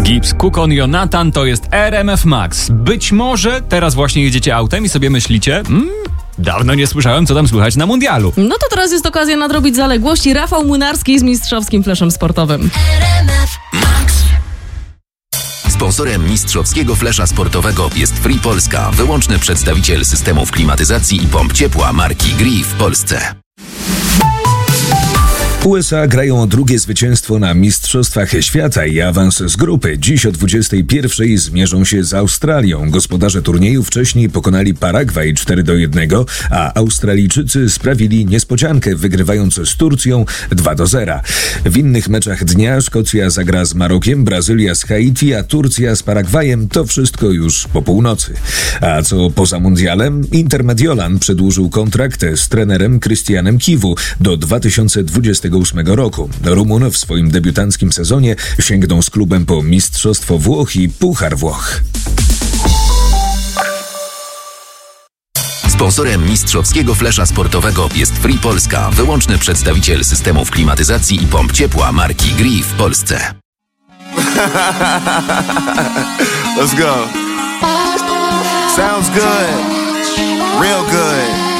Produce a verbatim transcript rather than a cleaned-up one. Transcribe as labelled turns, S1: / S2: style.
S1: Gibbs, Kukon, Jonathan, to jest R M F Max. Być może teraz właśnie jedziecie autem i sobie myślicie... Mm, dawno nie słyszałem, co tam słychać na mundialu.
S2: No to teraz jest okazja nadrobić zaległości. Rafał Młynarski z mistrzowskim fleszem sportowym.
S3: Sponsorem mistrzowskiego flesza sportowego jest Free Polska, wyłączny przedstawiciel systemów klimatyzacji i pomp ciepła marki Gree w Polsce.
S4: U S A grają o drugie zwycięstwo na Mistrzostwach Świata i awans z grupy. Dziś o dwudziestej pierwszej zmierzą się z Australią. Gospodarze turnieju wcześniej pokonali Paragwaj cztery do jednego, a Australijczycy sprawili niespodziankę, wygrywając z Turcją dwa do zera. W innych meczach dnia Szkocja zagra z Marokiem, Brazylia z Haiti, a Turcja z Paragwajem. To wszystko już po północy. A co poza mundialem? Inter Mediolan przedłużył kontrakt z trenerem Krystianem Kiwu do dwa tysiące dwudziestego ósmego roku. Rumun w swoim debiutanckim sezonie sięgnął z klubem po Mistrzostwo Włoch i Puchar Włoch.
S3: Sponsorem mistrzowskiego flesza sportowego jest Free Polska, wyłączny przedstawiciel systemów klimatyzacji i pomp ciepła marki Gree w Polsce.
S5: Let's go. Sounds good. Real good.